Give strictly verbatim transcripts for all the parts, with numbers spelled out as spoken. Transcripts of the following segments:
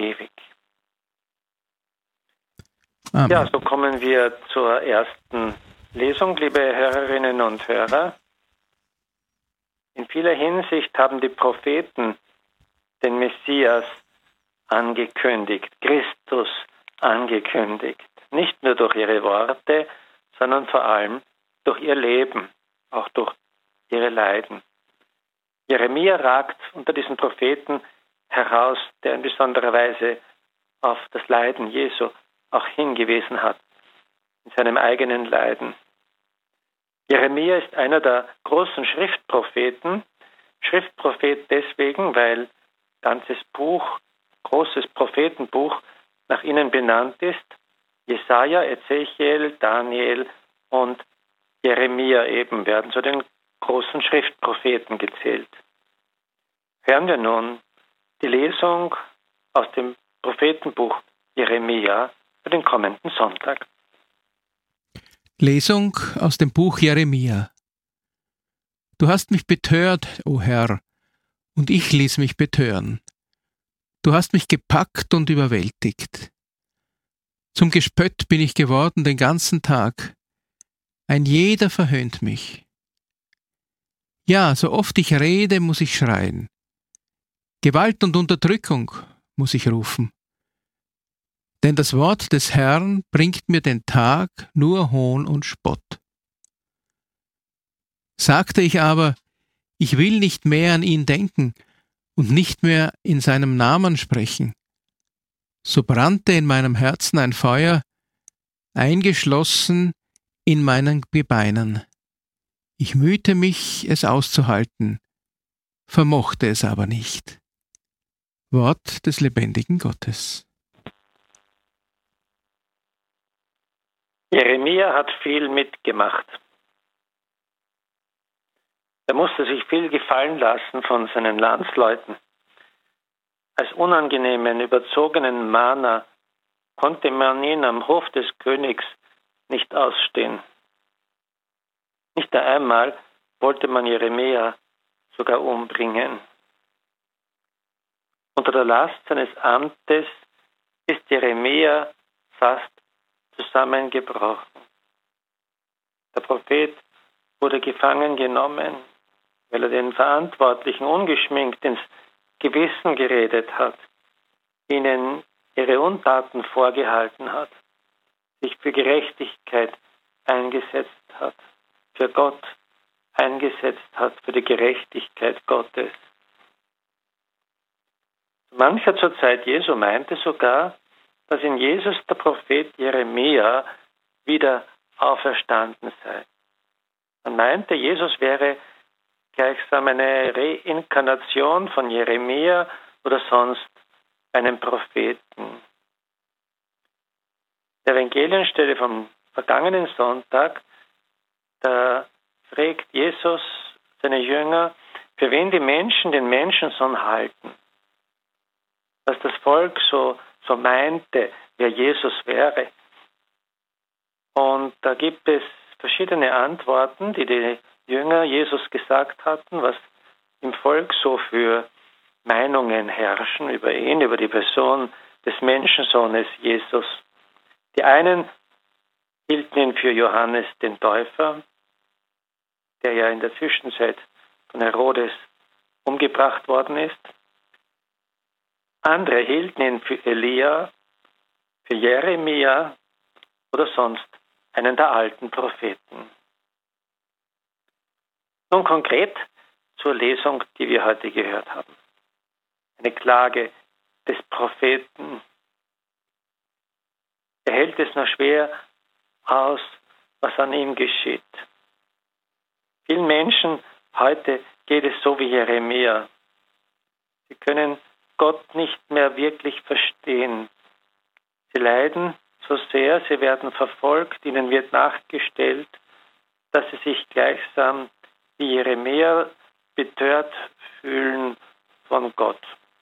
ewig. Amen. Ja, so kommen wir zur ersten Lesung, liebe Hörerinnen und Hörer. In vieler Hinsicht haben die Propheten den Messias angekündigt, Christus angekündigt. Nicht nur durch ihre Worte, sondern vor allem durch ihr Leben, auch durch ihre Leiden. Jeremia ragt unter diesen Propheten heraus, der in besonderer Weise auf das Leiden Jesu auch hingewiesen hat, in seinem eigenen Leiden. Jeremia ist einer der großen Schriftpropheten, Schriftprophet deswegen, weil ganzes Buch, großes Prophetenbuch nach ihnen benannt ist. Jesaja, Ezechiel, Daniel und Jeremia eben werden zu den großen Schriftpropheten gezählt. Hören wir nun die Lesung aus dem Prophetenbuch Jeremia für den kommenden Sonntag. Lesung aus dem Buch Jeremia. Du hast mich betört, o Herr, und ich ließ mich betören. Du hast mich gepackt und überwältigt. Zum Gespött bin ich geworden den ganzen Tag. Ein jeder verhöhnt mich. Ja, so oft ich rede, muss ich schreien. Gewalt und Unterdrückung muss ich rufen. Denn das Wort des Herrn bringt mir den Tag nur Hohn und Spott. Sagte ich aber, ich will nicht mehr an ihn denken und nicht mehr in seinem Namen sprechen, so brannte in meinem Herzen ein Feuer, eingeschlossen in meinen Gebeinen. Ich mühte mich, es auszuhalten, vermochte es aber nicht. Wort des lebendigen Gottes. Jeremia hat viel mitgemacht. Er musste sich viel gefallen lassen von seinen Landsleuten. Als unangenehmen, überzogenen Mahner konnte man ihn am Hof des Königs nicht ausstehen. Nicht einmal wollte man Jeremia sogar umbringen. Unter der Last seines Amtes ist Jeremia fast zusammengebrochen. Der Prophet wurde gefangen genommen, weil er den Verantwortlichen ungeschminkt ins Gewissen geredet hat, ihnen ihre Untaten vorgehalten hat, sich für Gerechtigkeit eingesetzt hat, für Gott eingesetzt hat, für die Gerechtigkeit Gottes. Mancher zur Zeit Jesu meinte sogar, dass in Jesus der Prophet Jeremia wieder auferstanden sei. Man meinte, Jesus wäre gleichsam eine Reinkarnation von Jeremia oder sonst einem Propheten. Der Evangelienstelle vom vergangenen Sonntag, da fragt Jesus seine Jünger, für wen die Menschen den Menschensohn halten. Dass das Volk so, so meinte, wer Jesus wäre. Und da gibt es verschiedene Antworten, die die Jünger Jesus gesagt hatten, was im Volk so für Meinungen herrschen über ihn, über die Person des Menschensohnes Jesus. Die einen hielten ihn für Johannes den Täufer, der ja in der Zwischenzeit von Herodes umgebracht worden ist. Andere hielten ihn für Elia, für Jeremia oder sonst einen der alten Propheten. Nun konkret zur Lesung, die wir heute gehört haben. Eine Klage des Propheten. Er hält es nur schwer aus, was an ihm geschieht. Vielen Menschen heute geht es so wie Jeremia. Sie können Gott nicht mehr wirklich verstehen. Sie leiden so sehr, sie werden verfolgt, ihnen wird nachgestellt, dass sie sich gleichsam wie Jeremia betört fühlen von Gott.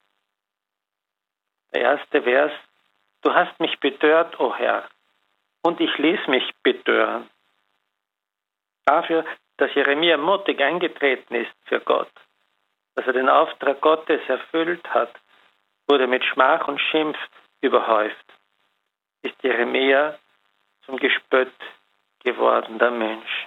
Der erste Vers: Du hast mich betört, o Herr, und ich ließ mich betören. Dafür, dass Jeremia mutig eingetreten ist für Gott, dass er den Auftrag Gottes erfüllt hat, wurde mit Schmach und Schimpf überhäuft, ist Jeremia zum Gespött geworden der Menschen.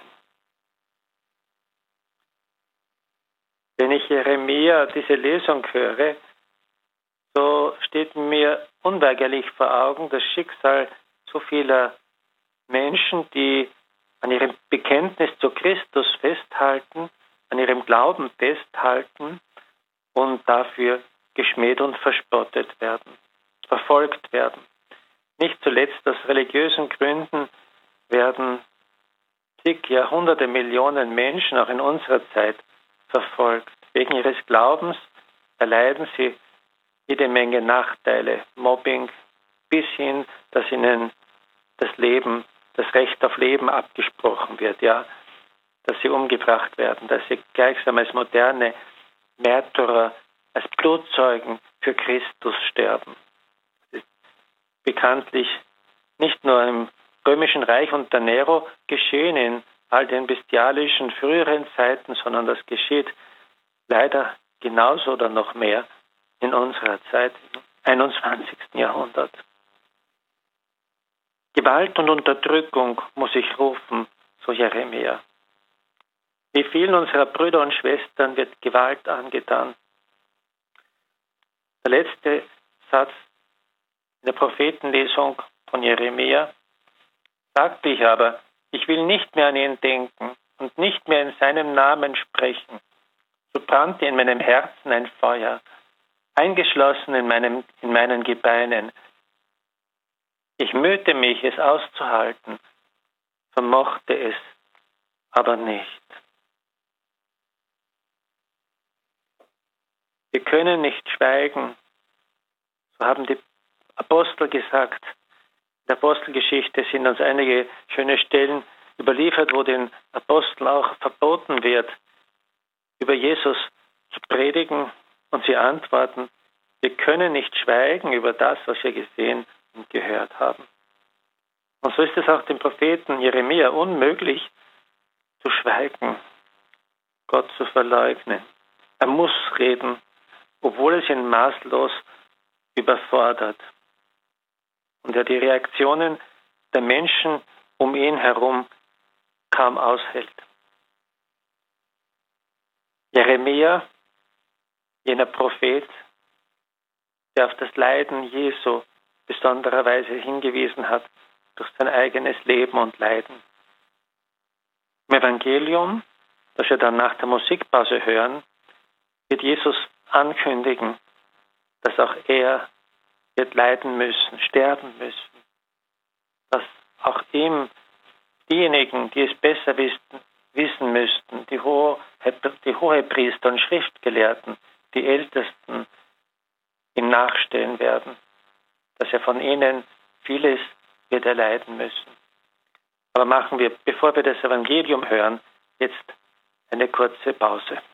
Wenn ich Jeremia diese Lesung höre, so steht mir unweigerlich vor Augen das Schicksal so vieler Menschen, die an ihrem Bekenntnis zu Christus festhalten, an ihrem Glauben festhalten und dafür geschmäht und verspottet werden, verfolgt werden. Nicht zuletzt aus religiösen Gründen werden zig Jahrhunderte, Millionen Menschen auch in unserer Zeit verfolgt. Wegen ihres Glaubens erleiden sie jede Menge Nachteile, Mobbing, bis hin, dass ihnen das Leben, das Recht auf Leben abgesprochen wird, ja, dass sie umgebracht werden, dass sie gleichsam als moderne Märtyrer, als Blutzeugen für Christus sterben. Das ist bekanntlich nicht nur im Römischen Reich unter Nero geschehen in all den bestialischen früheren Zeiten, sondern das geschieht leider genauso oder noch mehr in unserer Zeit, im einundzwanzigsten Jahrhundert. Gewalt und Unterdrückung muss ich rufen, so Jeremia. Wie vielen unserer Brüder und Schwestern wird Gewalt angetan? Der letzte Satz in der Prophetenlesung von Jeremia: Sagte ich aber, ich will nicht mehr an ihn denken und nicht mehr in seinem Namen sprechen. So brannte in meinem Herzen ein Feuer, eingeschlossen in, meinem, in meinen Gebeinen. Ich mühte mich, es auszuhalten, vermochte es aber nicht. Wir können nicht schweigen, so haben die Apostel gesagt. In der Apostelgeschichte sind uns einige schöne Stellen überliefert, wo den Aposteln auch verboten wird, über Jesus zu predigen, und sie antworten: Wir können nicht schweigen über das, was wir gesehen und gehört haben. Und so ist es auch dem Propheten Jeremia unmöglich zu schweigen, Gott zu verleugnen. Er muss reden, obwohl es ihn maßlos überfordert und er die Reaktionen der Menschen um ihn herum kaum aushält. Jeremia, jener Prophet, der auf das Leiden Jesu besondererweise hingewiesen hat durch sein eigenes Leben und Leiden. Im Evangelium, das wir dann nach der Musikpause hören, wird Jesus ankündigen, dass auch er wird leiden müssen, sterben müssen, dass auch ihm diejenigen, die es besser wissen, wissen müssten, die, Hohe, die Hohepriester und Schriftgelehrten, die Ältesten, ihm nachstehen werden, dass er von ihnen vieles wird erleiden müssen. Aber machen wir, bevor wir das Evangelium hören, jetzt eine kurze Pause.